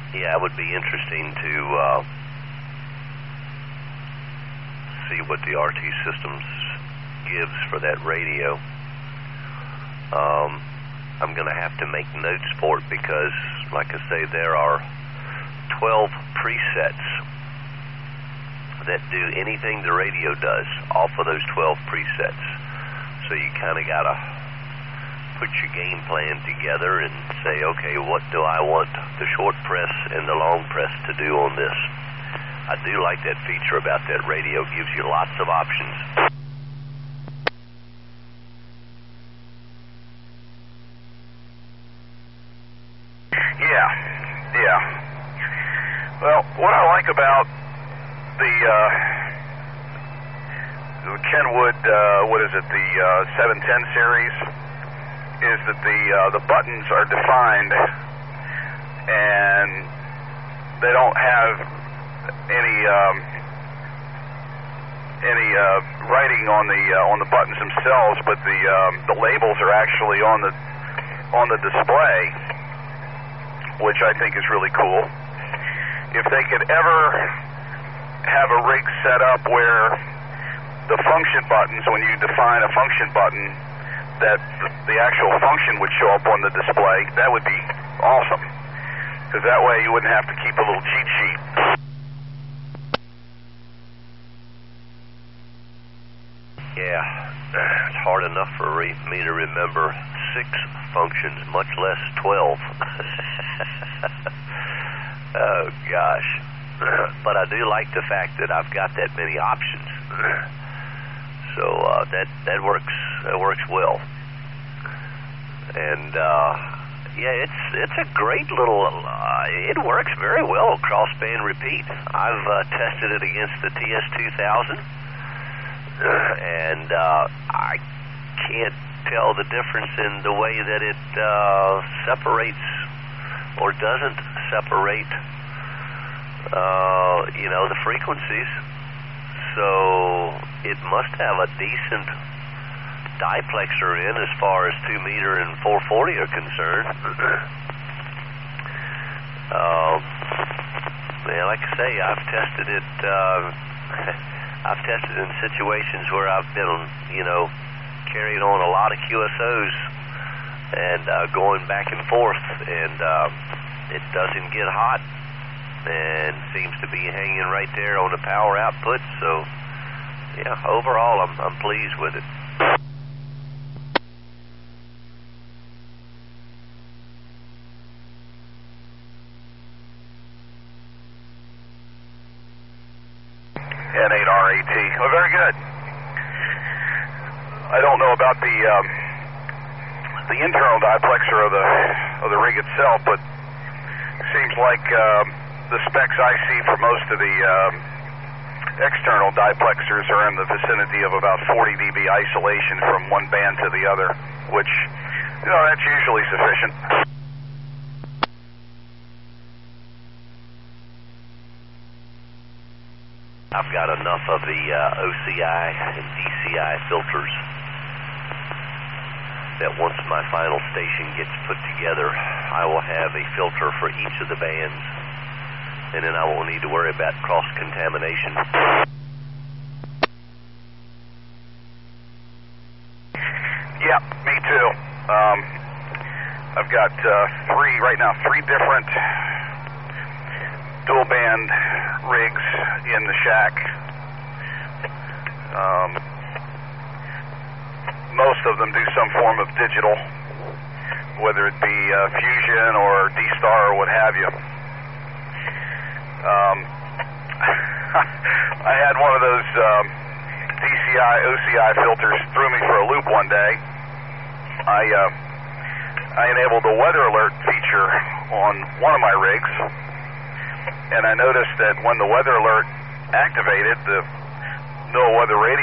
yeah, it would be interesting to see what the RT Systems gives for that radio. I'm going to have to make notes for it because, like I say, there are 12 presets that do anything the radio does off of those 12 presets. So you kind of got to put your game plan together and say, okay, what do I want the short press and the long press to do on this? I do like that feature about that radio. It gives you lots of options. Yeah. Well, what I like about the Kenwood, the 710 series, is that the buttons are defined and they don't have any writing on the buttons themselves, but the labels are actually on the display, which I think is really cool. If they could ever have a rig set up where the function buttons, when you define a function button, that the actual function would show up on the display, that would be awesome. Because that way you wouldn't have to keep a little cheat sheet. Yeah, it's hard enough for me to remember 6 functions, much less 12. Oh, gosh. But I do like the fact that I've got that many options. So that works well. And yeah, it's a great little. It works very well, crossband repeat. I've tested it against the TS2000, and I can't tell the difference in the way that it separates or doesn't separate, the frequencies. So it must have a decent diplexer in as far as 2 meter and 440 are concerned. Like I say, I've tested it. I've tested in situations where I've been, carrying on a lot of QSOs and going back and forth, and it doesn't get hot and seems to be hanging right there on the power output. So, yeah, overall, I'm pleased with it. N8RAT. Well, very good. I don't know about the internal diplexer of the rig itself, but it seems like the specs I see for most of the external diplexers are in the vicinity of about 40 dB isolation from one band to the other, which, that's usually sufficient. I've got enough of the OCI and DCI filters that once my final station gets put together, I will have a filter for each of the bands, and then I won't need to worry about cross-contamination. Yeah, me too. I've got three different dual band rigs in the shack. Most of them do some form of digital, whether it be Fusion or D-Star or what have you. I had one of those DCI, OCI filters threw me for a loop one day. I enabled the weather alert feature on one of my rigs, and I noticed that when the weather alert activated, the NOAA weather radio